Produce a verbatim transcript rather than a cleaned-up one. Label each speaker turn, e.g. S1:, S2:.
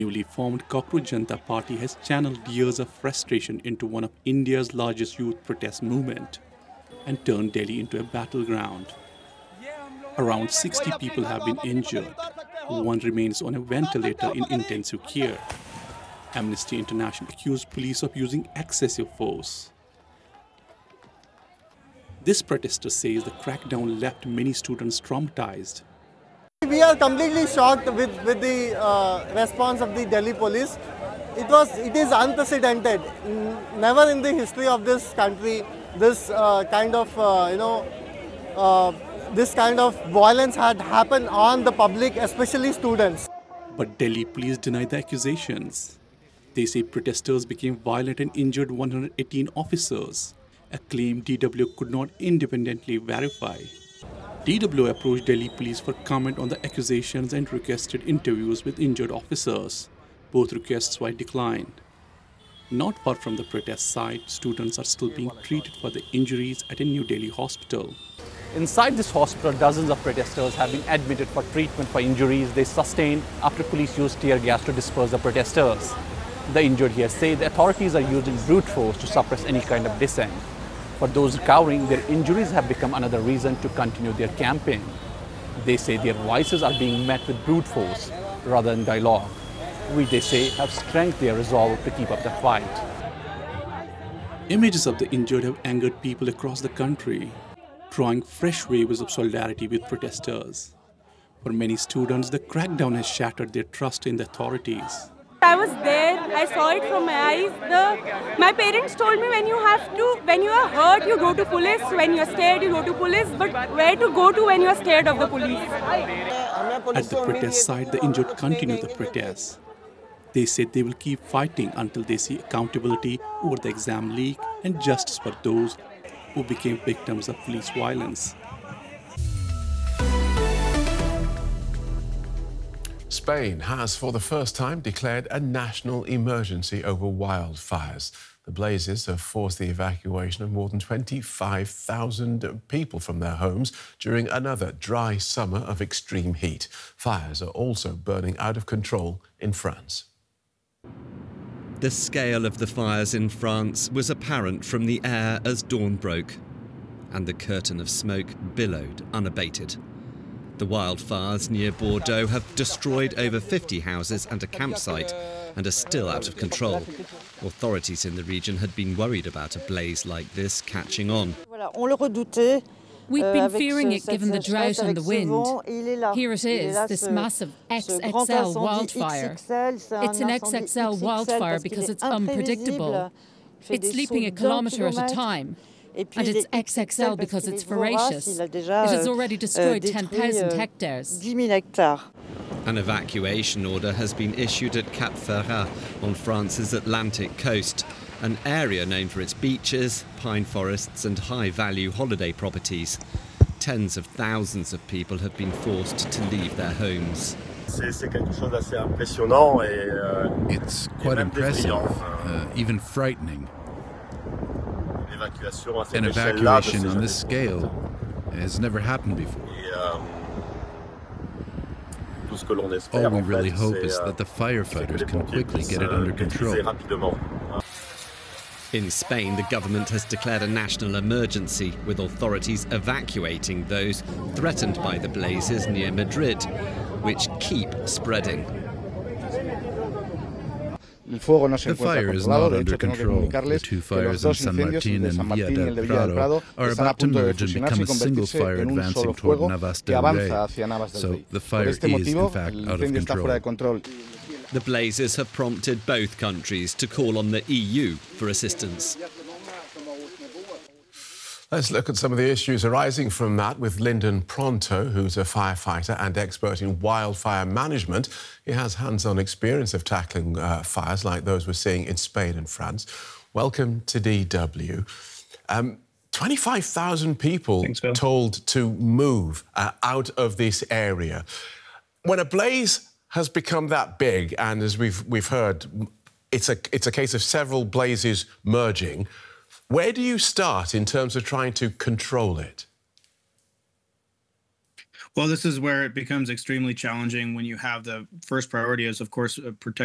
S1: Newly formed Cockroach Janata Party has channeled years of frustration into one of India's largest youth protest movement and turned Delhi into a battleground. Around sixty people have been injured. One remains on a ventilator in intensive care. Amnesty International accused police of using excessive force. This protester says the crackdown left many students traumatized.
S2: We are completely shocked with, with the uh, response of the Delhi police. It was, it is unprecedented. Never in the history of this country, this uh, kind of, uh, you know, uh, this kind of violence had happened on the public, especially students.
S1: But Delhi police deny the accusations. They say protesters became violent and injured one hundred eighteen officers, a claim D W could not independently verify. D W approached Delhi police for comment on the accusations and requested interviews with injured officers. Both requests were declined. Not far from the protest site, students are still being treated for the injuries at a New Delhi hospital.
S3: Inside this hospital, dozens of protesters have been admitted for treatment for injuries they sustained after police used tear gas to disperse the protesters. The injured here say the authorities are using brute force to suppress any kind of dissent. For those recovering, their injuries have become another reason to continue their campaign. They say their voices are being met with brute force rather than dialogue, which they say have strengthened their resolve to keep up the fight.
S1: Images of the injured have angered people across the country, drawing fresh waves of solidarity with protesters. For many students, the crackdown has shattered their trust in the authorities.
S4: I was there, I saw it from my eyes. The, my parents told me when you have to, when you are hurt, you go to police, when you are scared, you go to police, but where to go to when you are scared of the police?
S1: At the protest site, the injured continue the protest. They said they will keep fighting until they see accountability over the exam leak and justice for those who became victims of police violence.
S5: Spain has, for the first time, declared a national emergency over wildfires. The blazes have forced the evacuation of more than twenty-five thousand people from their homes during another dry summer of extreme heat. Fires are also burning out of control in France.
S6: The scale of the fires in France was apparent from the air as dawn broke, and the curtain of smoke billowed unabated. The wildfires near Bordeaux have destroyed over fifty houses and a campsite and are still out of control. Authorities in the region had been worried about a blaze like this catching on.
S7: We'd been fearing it given the drought and the wind. Here it is, this massive X X L wildfire. It's an X X L wildfire because it's unpredictable. It's leaping a kilometre at a time. And it's X X L because it's voracious. It has already destroyed ten thousand hectares.
S6: An evacuation order has been issued at Cap Ferrat on France's Atlantic coast, an area known for its beaches, pine forests and high-value holiday properties. Tens of thousands of people have been forced to leave their homes.
S8: It's
S9: quite impressive, uh, even frightening. An evacuation on this scale has never happened before. All we really hope is that the firefighters can quickly get it under control.
S6: In Spain, the government has declared a national emergency, with authorities evacuating those threatened by the blazes near Madrid, which keep spreading.
S9: The fire is not under control. The two fires in San Martin and Villa del Prado are about to merge and become a single fire advancing toward Navas del Rey. So the fire is, in fact, out of control.
S6: The blazes have prompted both countries to call on the E U for assistance.
S5: Let's look at some of the issues arising from that with Lyndon Pronto, who's a firefighter and expert in wildfire management. He has hands-on experience of tackling uh, fires like those we're seeing in Spain and France. Welcome to D W. Um, twenty-five thousand people Thanks, told to move uh, out of this area. When a blaze has become that big, and as we've, we've heard, it's a, it's a case of several blazes merging, where do you start in terms of trying to control it?
S10: Well, this is where it becomes extremely challenging when you have the first priority is, of course, protect